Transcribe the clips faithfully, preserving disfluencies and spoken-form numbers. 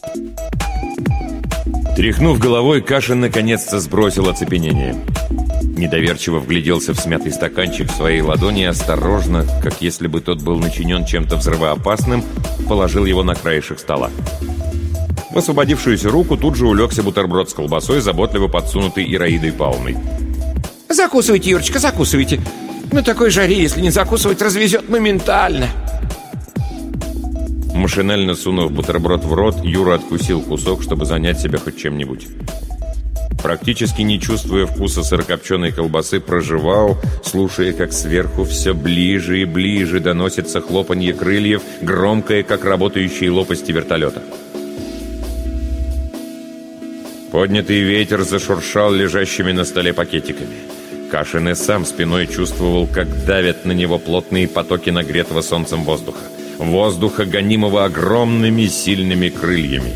Тряхнув головой, Кашин наконец-то сбросил оцепенение. Недоверчиво вгляделся в смятый стаканчик в своей ладони и осторожно, как если бы тот был начинен чем-то взрывоопасным, положил его на краешек стола. В освободившуюся руку тут же улегся бутерброд с колбасой, заботливо подсунутый Ираидой Павловной. «Закусывайте, Юрочка, закусывайте. На такой жаре, если не закусывать, развезет моментально». Машинально сунув бутерброд в рот, Юра откусил кусок, чтобы занять себя хоть чем-нибудь. Практически не чувствуя вкуса сырокопченой колбасы, прожевал, слушая, как сверху все ближе и ближе доносится хлопанье крыльев, громкое, как работающие лопасти вертолета. Поднятый ветер зашуршал лежащими на столе пакетиками. Кашин и сам спиной чувствовал, как давят на него плотные потоки нагретого солнцем воздуха. Воздуха, гонимого огромными сильными крыльями.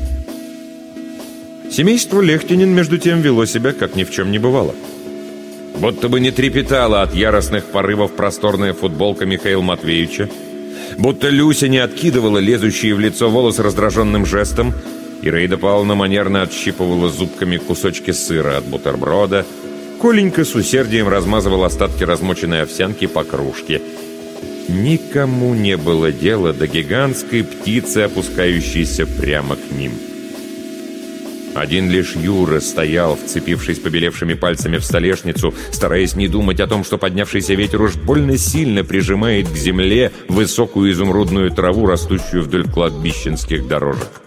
Семейство Лехтинин, между тем, вело себя, как ни в чем не бывало. Будто бы не трепетала от яростных порывов просторная футболка Михаила Матвеевича, будто Люся не откидывала лезущие в лицо волосы раздраженным жестом, Ираида Павловна манерно отщипывала зубками кусочки сыра от бутерброда, Коленька с усердием размазывал остатки размоченной овсянки по кружке. Никому не было дела до гигантской птицы, опускающейся прямо к ним. Один лишь Юра стоял, вцепившись побелевшими пальцами в столешницу, стараясь не думать о том, что поднявшийся ветер уж больно сильно прижимает к земле высокую изумрудную траву, растущую вдоль кладбищенских дорожек.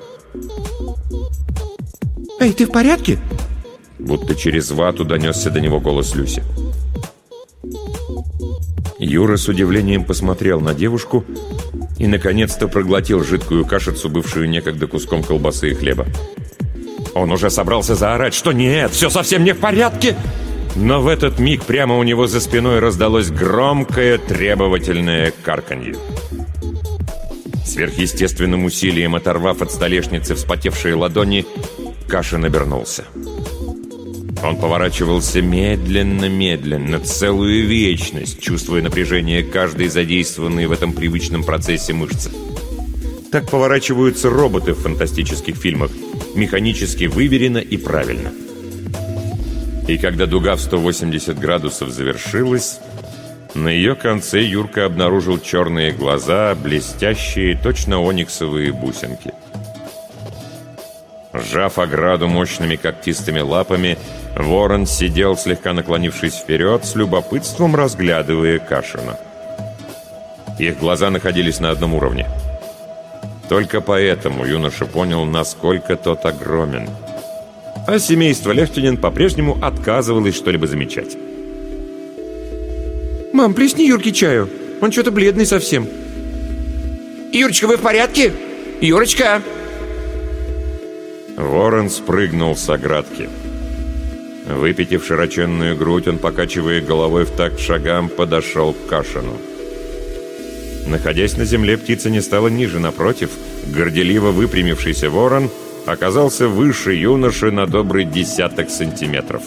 «Эй, ты в порядке?» Будто через вату донесся до него голос Люси. Юра с удивлением посмотрел на девушку и, наконец-то, проглотил жидкую кашицу, бывшую некогда куском колбасы и хлеба. Он уже собрался заорать, что нет, все совсем не в порядке. Но в этот миг прямо у него за спиной раздалось громкое, требовательное карканье. Сверхъестественным усилием оторвав от столешницы вспотевшие ладони, Кашин обернулся. Он поворачивался медленно-медленно, целую вечность, чувствуя напряжение каждой задействованной в этом привычном процессе мышцы. Так поворачиваются роботы в фантастических фильмах, механически выверено и правильно. И когда дуга в сто восемьдесят градусов завершилась, на ее конце Юрка обнаружил черные глаза, блестящие, точно ониксовые бусинки. Сжав ограду мощными когтистыми лапами, ворон сидел, слегка наклонившись вперед, с любопытством разглядывая Кашина. Их глаза находились на одном уровне. Только поэтому юноша понял, насколько тот огромен. А семейство Лехтинин по-прежнему отказывалось что-либо замечать. «Мам, плесни Юрке чаю. Он что-то бледный совсем». «Юрочка, вы в порядке? Юрочка!» Ворон спрыгнул с оградки. Выпитив широченную грудь, он, покачивая головой в такт шагам, подошел к Кашину. Находясь на земле, птица не стала ниже, напротив, горделиво выпрямившийся ворон оказался выше юноши на добрый десяток сантиметров.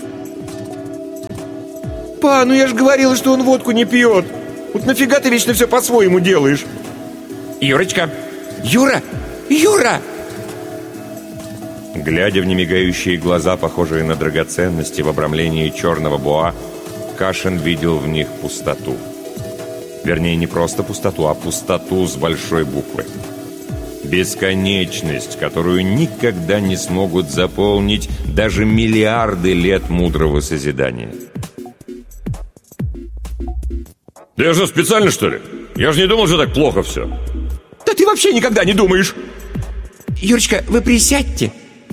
«Па, ну я же говорила, что он водку не пьет. Вот нафига ты вечно все по-своему делаешь?» «Юрочка! Юра! Юра!» Глядя в немигающие глаза, похожие на драгоценности в обрамлении черного буа, Кашин видел в них пустоту. Вернее, не просто пустоту, а пустоту с большой буквы. Бесконечность, которую никогда не смогут заполнить даже миллиарды лет мудрого созидания. Да я же специально, что ли? Я же не думал, что так плохо все. Да ты вообще никогда не думаешь. Юрочка, вы присядьте.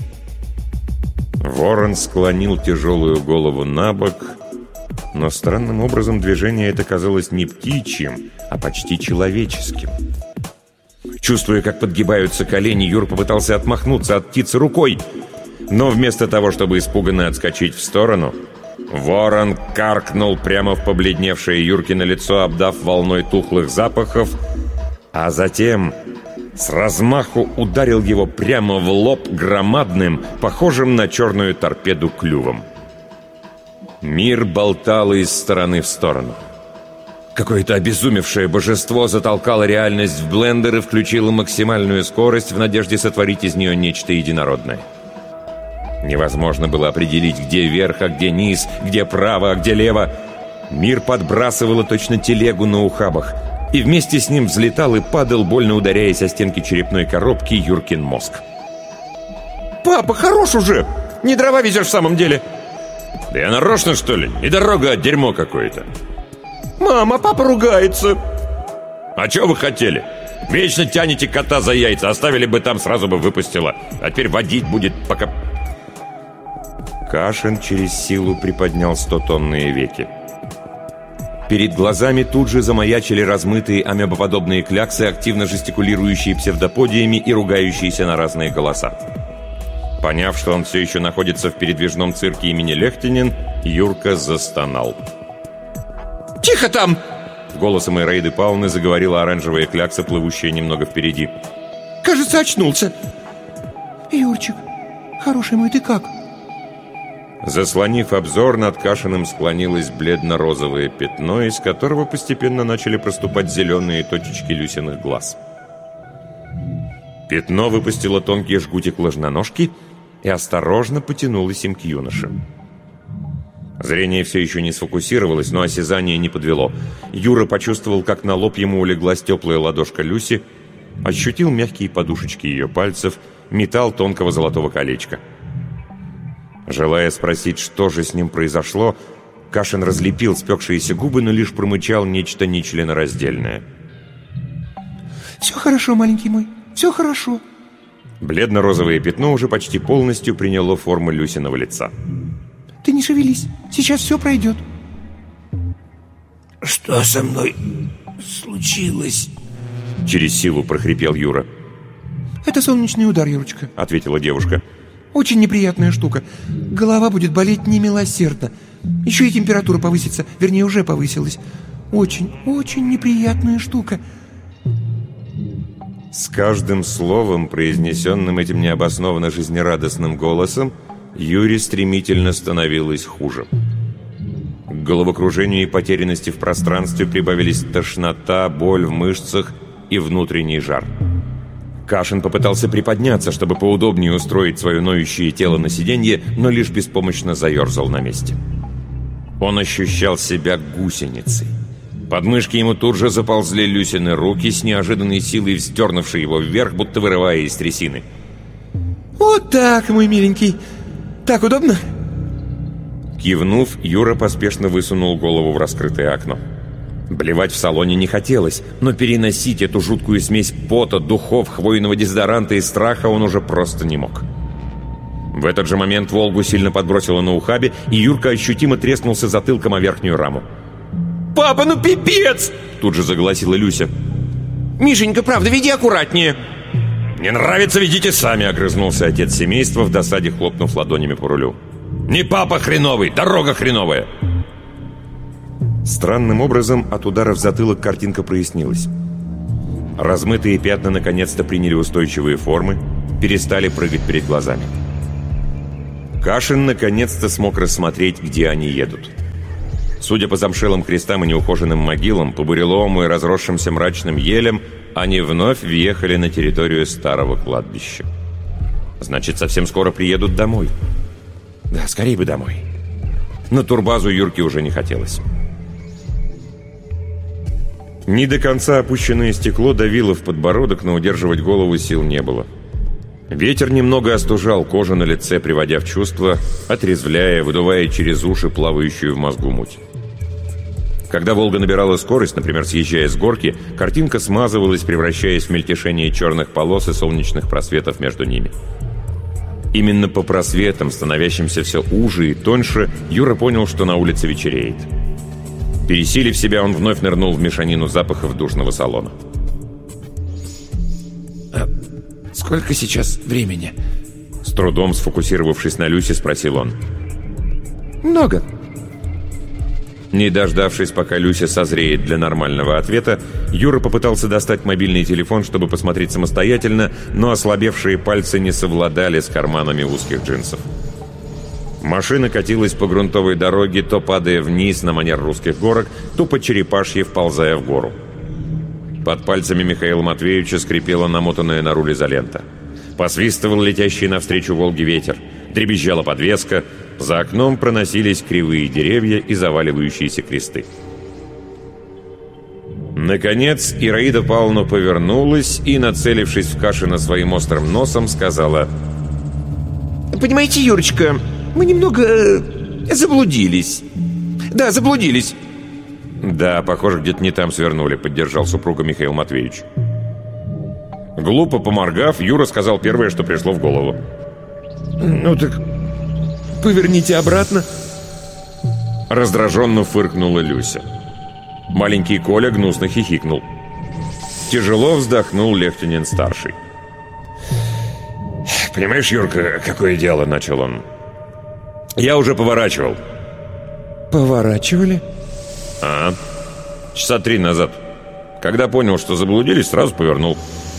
Ворон склонил тяжелую голову на бок, но странным образом движение это казалось не птичьим, а почти человеческим. Чувствуя, как подгибаются колени, Юр попытался отмахнуться от птицы рукой, но вместо того, чтобы испуганно отскочить в сторону, ворон каркнул прямо в побледневшее Юркино лицо, обдав волной тухлых запахов, а затем с размаху ударил его прямо в лоб громадным, похожим на черную торпеду клювом. Мир болтал из стороны в сторону. Какое-то обезумевшее божество затолкало реальность в блендер и включило максимальную скорость в надежде сотворить из нее нечто единородное. Невозможно было определить, где верх, а где низ, где право, а где лево. Мир подбрасывало точно телегу на ухабах, и вместе с ним взлетал и падал, больно ударяясь о стенки черепной коробки, Юркин мозг. «Папа, хорош уже! Не дрова везешь в самом деле!» «Да я нарочно, что ли? Не дорога, а дерьмо какое-то!» «Мама, папа ругается!» «А что вы хотели? Вечно тянете кота за яйца, оставили бы там, сразу бы выпустила. А теперь водить будет, пока...» Кашин через силу приподнял стотонные веки. Перед глазами тут же замаячили размытые амебоподобные кляксы, активно жестикулирующие псевдоподиями и ругающиеся на разные голоса. Поняв, что он все еще находится в передвижном цирке имени Лехтинин, Юрка застонал. «Тихо там!» Голосом Ираиды Павловны заговорила оранжевая клякса, плывущая немного впереди. «Кажется, очнулся!» «Юрчик, хороший мой, ты как?» Заслонив обзор, над Кашиным склонилось бледно-розовое пятно, из которого постепенно начали проступать зеленые точечки Люсиных глаз. Пятно выпустило тонкий жгутик ложноножки и осторожно потянулось им к юноше. Зрение все еще не сфокусировалось, но осязание не подвело. Юра почувствовал, как на лоб ему улеглась теплая ладошка Люси, ощутил мягкие подушечки ее пальцев, металл тонкого золотого колечка. Желая спросить, что же с ним произошло, Кашин разлепил спекшиеся губы, но лишь промычал нечто нечленораздельное. «Все хорошо, маленький мой, все хорошо». Бледно-розовое пятно уже почти полностью приняло форму Люсиного лица. «Ты не шевелись, сейчас все пройдет». «Что со мной случилось?» Через силу прохрипел Юра. «Это солнечный удар, Юрочка», — ответила девушка. «Очень неприятная штука. Голова будет болеть немилосердно. Еще и температура повысится, вернее, уже повысилась. Очень, очень неприятная штука». С каждым словом, произнесенным этим необоснованно жизнерадостным голосом, Юре стремительно становилось хуже. К головокружению и потерянности в пространстве прибавились тошнота, боль в мышцах и внутренний жар. Кашин попытался приподняться, чтобы поудобнее устроить свое ноющее тело на сиденье, но лишь беспомощно заерзал на месте. Он ощущал себя гусеницей. Под мышки ему тут же заползли Люсины руки, с неожиданной силой вздернувшие его вверх, будто вырывая из трясины. «Вот так, мой миленький. Так удобно?» Кивнув, Юра поспешно высунул голову в раскрытое окно. Блевать в салоне не хотелось, но переносить эту жуткую смесь пота, духов, хвойного дезодоранта и страха он уже просто не мог. В этот же момент «Волгу» сильно подбросило на ухабе, и Юрка ощутимо треснулся затылком о верхнюю раму. «Папа, ну пипец!» Тут же заголосила Люся. «Мишенька, правда, веди аккуратнее!» «Не нравится, ведите сами!» — огрызнулся отец семейства, в досаде хлопнув ладонями по рулю. «Не папа хреновый, дорога хреновая!» Странным образом от удара в затылок картинка прояснилась. Размытые пятна наконец-то приняли устойчивые формы, перестали прыгать перед глазами. Кашин наконец-то смог рассмотреть, где они едут. Судя по замшелым крестам и неухоженным могилам, по бурелому и разросшимся мрачным елям, они вновь въехали на территорию старого кладбища. Значит, совсем скоро приедут домой. Да, скорее бы домой. На турбазу Юрке уже не хотелось. Не до конца опущенное стекло давило в подбородок, но удерживать голову сил не было. Ветер немного остужал кожу на лице, приводя в чувство, отрезвляя, выдувая через уши плавающую в мозгу муть. Когда «Волга» набирала скорость, например, съезжая с горки, картинка смазывалась, превращаясь в мельтешение черных полос и солнечных просветов между ними. Именно по просветам, становящимся все уже и тоньше, Юра понял, что на улице вечереет. Пересилив себя, он вновь нырнул в мешанину запахов душного салона. «А сколько сейчас времени?» С трудом сфокусировавшись на Люсе, спросил он. «Много». Не дождавшись, пока Люся созреет для нормального ответа, Юра попытался достать мобильный телефон, чтобы посмотреть самостоятельно, но ослабевшие пальцы не совладали с карманами узких джинсов. Машина катилась по грунтовой дороге, то падая вниз на манер русских горок, то по черепашье вползая в гору. Под пальцами Михаила Матвеевича скрипела намотанная на руль изолента. Посвистывал летящий навстречу Волге ветер. Дребезжала подвеска. За окном проносились кривые деревья и заваливающиеся кресты. Наконец Ираида Павловна повернулась и, нацелившись в Кашина своим острым носом, сказала: «Понимаете, Юрочка, мы немного э, заблудились. Да, заблудились». «Да, похоже, где-то не там свернули», — поддержал супруга Михаил Матвеевич. Глупо поморгав, Юра сказал первое, что пришло в голову. «Ну так поверните обратно». Раздраженно фыркнула Люся. Маленький Коля гнусно хихикнул. Тяжело вздохнул Лехтинин-старший. «Понимаешь, Юрка, какое дело?» — начал он. «Я уже поворачивал». «Поворачивали?» «А, часа три назад. Когда понял, что заблудились, сразу повернул».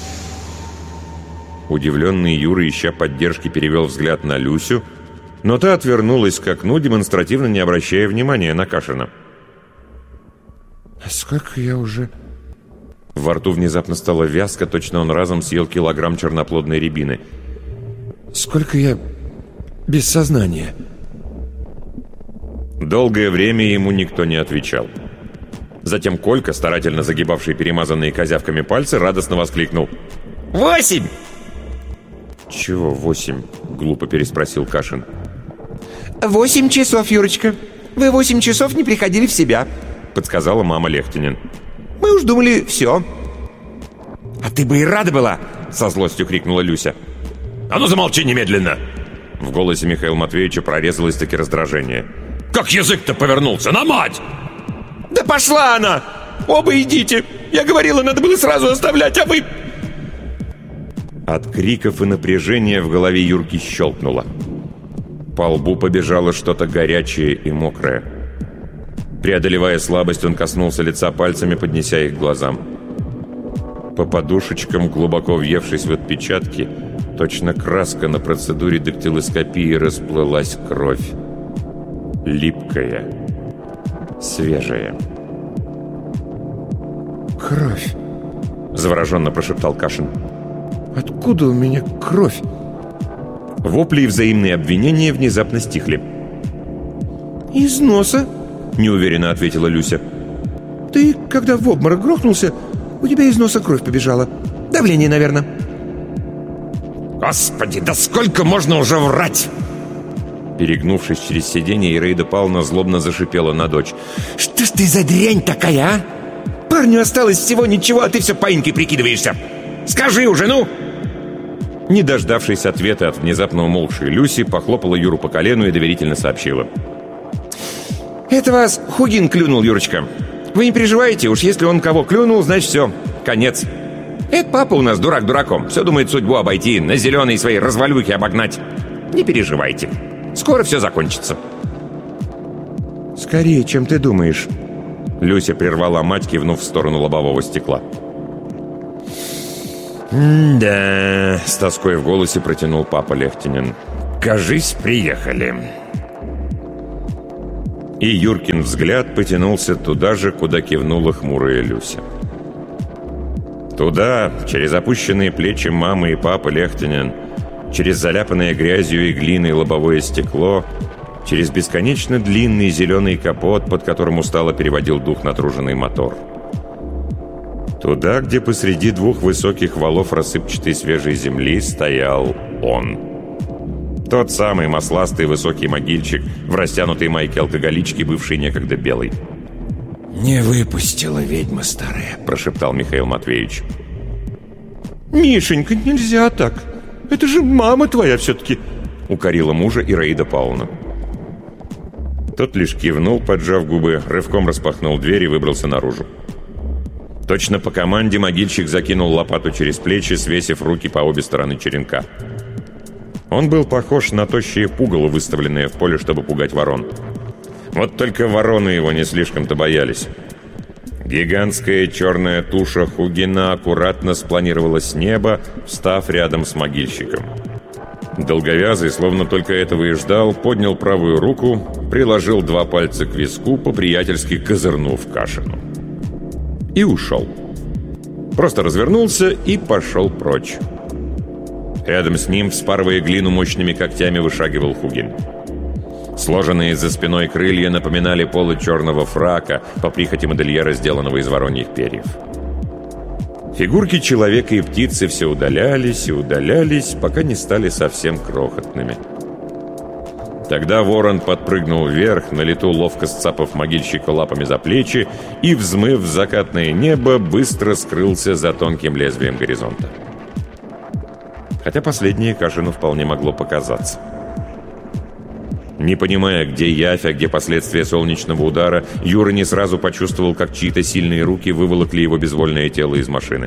Удивленный Юра, ища поддержки, перевел взгляд на Люсю, но та отвернулась к окну, демонстративно не обращая внимания на Кашина. «А сколько я уже...» Во рту внезапно стало вязко, точно он разом съел килограмм черноплодной рябины. «Сколько я без сознания?» Долгое время ему никто не отвечал. Затем Колька, старательно загибавший перемазанные козявками пальцы, радостно воскликнул: «Восемь!» «Чего восемь?» — глупо переспросил Кашин. «Восемь часов, Юрочка. Вы восемь часов не приходили в себя», — подсказала мама Лехтинин. «Мы уж думали, все». «А ты бы и рада была!» — со злостью крикнула Люся. «А ну замолчи немедленно!» В голосе Михаила Матвеевича прорезалось-таки раздражение. «Как язык-то повернулся, на мать!» «Да пошла она! Оба идите! Я говорила, надо было сразу оставлять, а вы...» От криков и напряжения в голове Юрки щелкнуло. По лбу побежало что-то горячее и мокрое. Преодолевая слабость, он коснулся лица пальцами, поднеся их к глазам. По подушечкам, глубоко въевшись в отпечатки, точно краска на процедуре дактилоскопии, расплылась кровь. Липкая, свежая. «Кровь!» — завороженно прошептал Кашин. «Откуда у меня кровь?» Вопли и взаимные обвинения внезапно стихли. «Из носа», — неуверенно ответила Люся. «Ты, когда в обморок грохнулся, у тебя из носа кровь побежала. Давление, наверное». «Господи, да сколько можно уже врать!» Перегнувшись через сиденье, Ираида Павловна злобно зашипела на дочь. «Что ж ты за дрянь такая, а? Парню осталось всего ничего, а ты все паинькой прикидываешься. Скажи уже, ну!» Не дождавшись ответа от внезапно умолкшей Люси, похлопала Юру по колену и доверительно сообщила: «Это вас Хугин клюнул, Юрочка. Вы не переживайте, уж если он кого клюнул, значит все, конец. Это папа у нас дурак дураком, все думает судьбу обойти, на зеленые свои развалюхи обогнать. Не переживайте, скоро все закончится». «Скорее, чем ты думаешь», — Люся прервала мать, кивнув в сторону лобового стекла. «Да...» — с тоской в голосе протянул папа Лехтинин. «Кажись, приехали». И Юркин взгляд потянулся туда же, куда кивнула хмурая Люся. Туда, через опущенные плечи мамы и папы Лехтинин, через заляпанное грязью и глиной лобовое стекло, через бесконечно длинный зеленый капот, под которым устало переводил дух натруженный мотор. Туда, где посреди двух высоких валов рассыпчатой свежей земли стоял он. Тот самый масластый высокий могильчик в растянутой майке алкоголички, бывший некогда белой. «Не выпустила ведьма старая», — прошептал Михаил Матвеевич. «Мишенька, нельзя так. Это же мама твоя все-таки», — укорила мужа Ираида Павловна. Тот лишь кивнул, поджав губы, рывком распахнул дверь и выбрался наружу. Точно по команде могильщик закинул лопату через плечи, свесив руки по обе стороны черенка. Он был похож на тощее пугало, выставленное в поле, чтобы пугать ворон. Вот только вороны его не слишком-то боялись. Гигантская черная туша Хугина аккуратно спланировала с неба, встав рядом с могильщиком. Долговязый, словно только этого и ждал, поднял правую руку, приложил два пальца к виску, по-приятельски козырнув Кашину. И ушел. Просто развернулся и пошел прочь. Рядом с ним, вспарывая глину мощными когтями, вышагивал Хугин. Сложенные за спиной крылья напоминали полы черного фрака, по прихоти модельера, сделанного из вороньих перьев. Фигурки человека и птицы все удалялись и удалялись, пока не стали совсем крохотными. Тогда ворон подпрыгнул вверх, на лету ловко сцапав могильщика лапами за плечи и, взмыв в закатное небо, быстро скрылся за тонким лезвием горизонта. Хотя последнее Кашину вполне могло показаться. Не понимая, где явь, а где последствия солнечного удара, Юра не сразу почувствовал, как чьи-то сильные руки выволокли его безвольное тело из машины.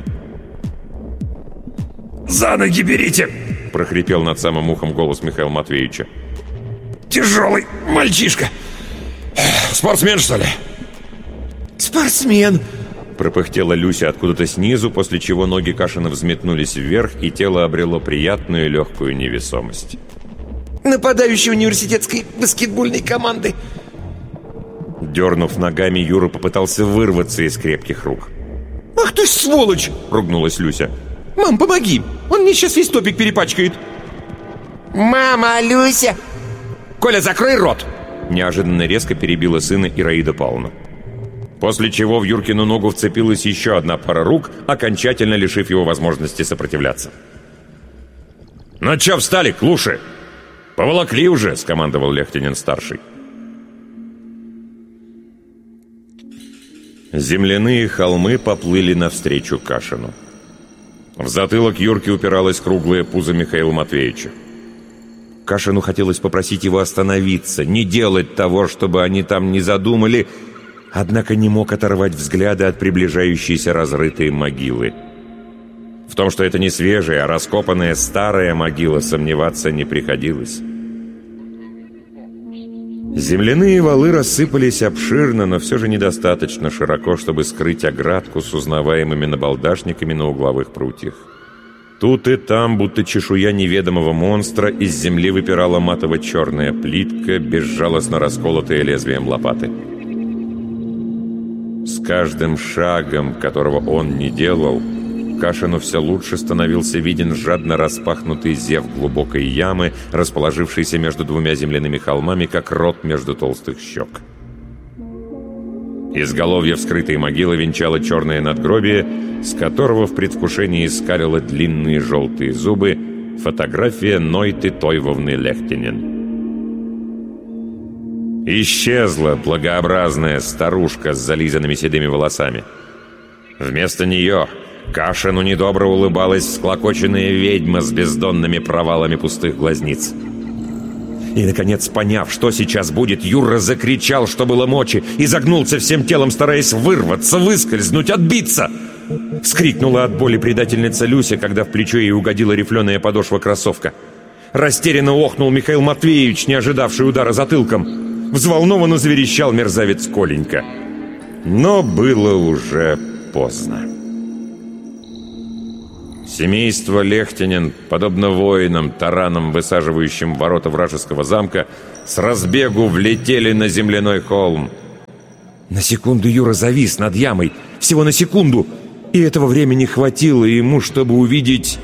«За ноги берите!» — прохрипел над самым ухом голос Михаила Матвеевича. «Тяжелый мальчишка! Спортсмен, что ли?» «Спортсмен!» — пропыхтела Люся откуда-то снизу, после чего ноги Кашина взметнулись вверх, и тело обрело приятную легкую невесомость. «Нападающий университетской баскетбольной команды!» Дернув ногами, Юра попытался вырваться из крепких рук. «Ах ты сволочь!» — ругнулась Люся. «Мам, помоги! Он мне сейчас весь топик перепачкает!» «Мама, Люся!» «Коля, закрой рот!» Неожиданно резко перебила сына Ираида Павловна. После чего в Юркину ногу вцепилась еще одна пара рук, окончательно лишив его возможности сопротивляться. «Ну че встали, клуши? Поволокли уже!» — скомандовал Лехтинин-старший. Земляные холмы поплыли навстречу Кашину. В затылок Юрки упиралось круглое пузо Михаила Матвеевича. Кашину хотелось попросить его остановиться, не делать того, чтобы они там не задумали, однако не мог оторвать взгляда от приближающейся разрытой могилы. В том, что это не свежая, а раскопанная старая могила, сомневаться не приходилось. Земляные валы рассыпались обширно, но все же недостаточно широко, чтобы скрыть оградку с узнаваемыми набалдашниками на угловых прутьях. Тут и там, будто чешуя неведомого монстра, из земли выпирала матово-черная плитка, безжалостно расколотая лезвием лопаты. С каждым шагом, которого он не делал, Кашину все лучше становился виден жадно распахнутый зев глубокой ямы, расположившийся между двумя земляными холмами, как рот между толстых щек. Изголовье вскрытой могилы венчало черное надгробие, с которого в предвкушении скалило длинные желтые зубы фотография Нойты Тойвовны Лехтинин. Исчезла благообразная старушка с зализанными седыми волосами. Вместо нее Кашину недобро улыбалась всклокоченная ведьма с бездонными провалами пустых глазниц. И, наконец, поняв, что сейчас будет, Юра закричал, что было мочи, и загнулся всем телом, стараясь вырваться, выскользнуть, отбиться. Вскрикнула от боли предательница Люся, когда в плечо ей угодила рифленая подошва кроссовка. Растерянно охнул Михаил Матвеевич, не ожидавший удара затылком. Взволнованно заверещал мерзавец Коленька. Но было уже поздно. Семейство Лехтинин, подобно воинам, таранам, высаживающим ворота вражеского замка, с разбегу влетели на земляной холм. На секунду Юра завис над ямой, всего на секунду, и этого времени хватило ему, чтобы увидеть,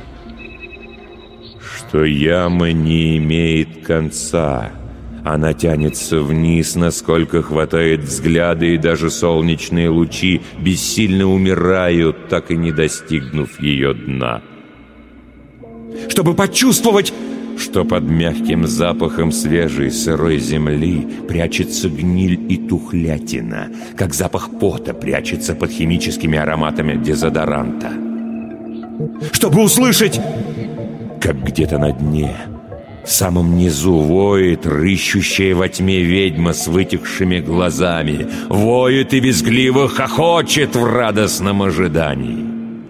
что яма не имеет конца. Она тянется вниз, насколько хватает взгляда, и даже солнечные лучи бессильно умирают, так и не достигнув ее дна. Чтобы почувствовать, что под мягким запахом свежей сырой земли прячется гниль и тухлятина, как запах пота прячется под химическими ароматами дезодоранта. Чтобы услышать, как где-то на дне, в самом низу, воет рыщущая во тьме ведьма с вытекшими глазами, воет и визгливо хохочет в радостном ожидании.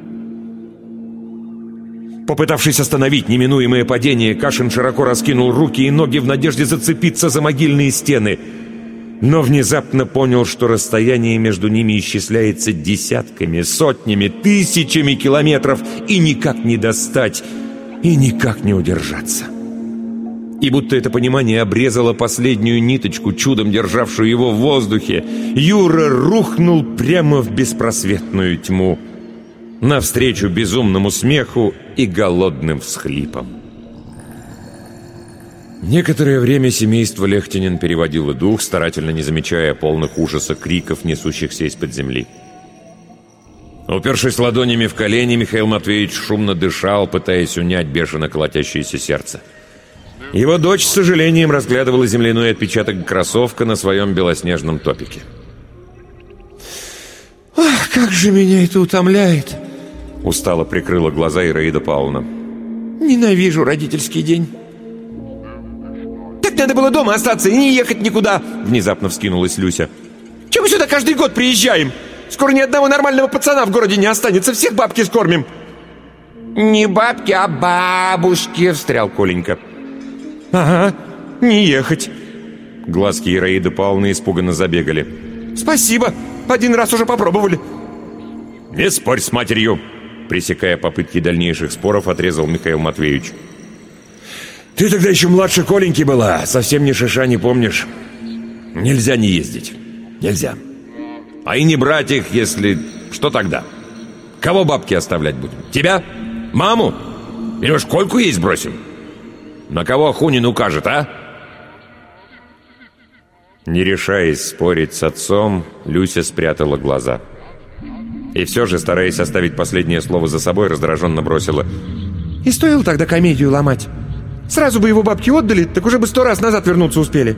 Попытавшись остановить неминуемое падение, Кашин широко раскинул руки и ноги в надежде зацепиться за могильные стены, но внезапно понял, что расстояние между ними исчисляется десятками, сотнями, тысячами километров, и никак не достать и никак не удержаться. И будто это понимание обрезало последнюю ниточку, чудом державшую его в воздухе, Юра рухнул прямо в беспросветную тьму, навстречу безумному смеху и голодным всхлипам. Некоторое время семейство Лехтинин переводило дух, старательно не замечая полных ужаса криков, несущихся из-под земли. Упершись ладонями в колени, Михаил Матвеевич шумно дышал, пытаясь унять бешено колотящееся сердце. Его дочь с сожалением разглядывала земляной отпечаток кроссовка на своем белоснежном топике. «Ах, как же меня это утомляет!» Устало прикрыла глаза Ираида Павловна. «Ненавижу родительский день». «Так надо было дома остаться и не ехать никуда!» Внезапно вскинулась Люся. «Чего мы сюда каждый год приезжаем? Скоро ни одного нормального пацана в городе не останется, всех бабки скормим!» «Не бабки, а бабушки!» — встрял Коленька. «Ага, не ехать!» Глазки Ираиды Павловны испуганно забегали. «Спасибо, один раз уже попробовали!» «Не спорь с матерью!» Пресекая попытки дальнейших споров, отрезал Михаил Матвеевич. «Ты тогда еще младше Коленьки была, совсем ни шиша не помнишь. Нельзя не ездить, нельзя. А и не брать их, если... Что тогда? Кого бабки оставлять будем? Тебя? Маму? Или уж Кольку есть бросим? На кого Хунин укажет, а?» Не решаясь спорить с отцом, Люся спрятала глаза. И все же, стараясь оставить последнее слово за собой, раздраженно бросила: «И стоило тогда комедию ломать. Сразу бы его бабки отдали, так уже бы сто раз назад вернуться успели».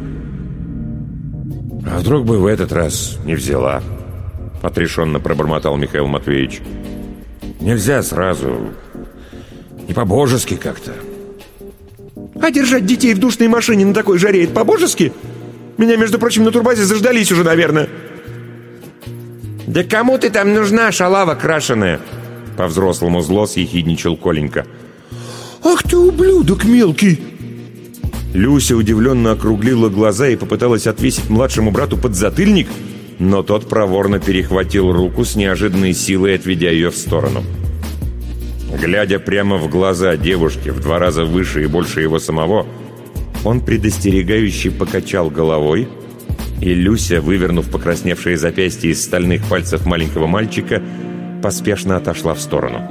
«А вдруг бы в этот раз не взяла?» Отрешенно пробормотал Михаил Матвеевич. «Нельзя сразу. Не по-божески как-то». «А держать детей в душной машине на такой жаре — это по-божески? Меня, между прочим, на турбазе заждались уже, наверное». «Да кому ты там нужна, шалава крашеная?» По-взрослому зло съехидничал Коленька. «Ах ты, ублюдок мелкий!» Люся удивленно округлила глаза и попыталась отвесить младшему брату подзатыльник, но тот проворно перехватил руку с неожиданной силой, отведя ее в сторону. Глядя прямо в глаза девушки, в два раза выше и больше его самого, он предостерегающе покачал головой, и Люся, вывернув покрасневшие запястья из стальных пальцев маленького мальчика, поспешно отошла в сторону.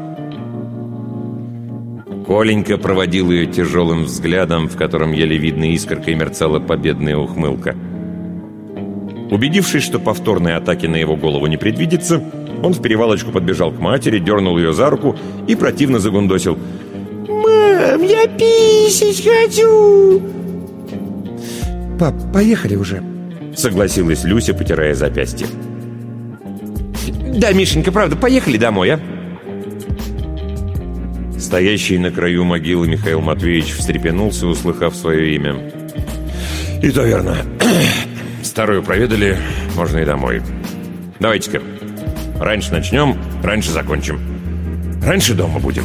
Коленька проводил ее тяжелым взглядом, в котором еле видно искоркой мерцала победная ухмылка. Убедившись, что повторной атаки на его голову не предвидится, он в перевалочку подбежал к матери, дернул ее за руку и противно загундосил: «Мам, я писать хочу!» «Пап, поехали уже», — согласилась Люся, потирая запястье. «Да, Мишенька, правда, поехали домой, а?» Стоящий на краю могилы Михаил Матвеевич встрепенулся, услыхав свое имя. «И то верно. Старую проведали, можно и домой. Давайте-ка. Раньше начнем, раньше закончим. Раньше дома будем».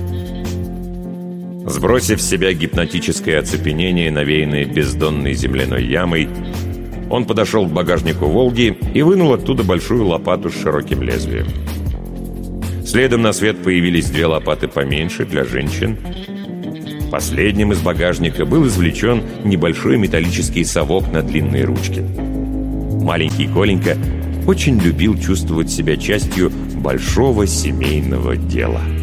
Сбросив с себя гипнотическое оцепенение, навеянное бездонной земляной ямой, он подошел к багажнику «Волги» и вынул оттуда большую лопату с широким лезвием. Следом на свет появились две лопаты поменьше для женщин. Последним из багажника был извлечен небольшой металлический совок на длинной ручке. Маленький Коленька очень любил чувствовать себя частью большого семейного дела.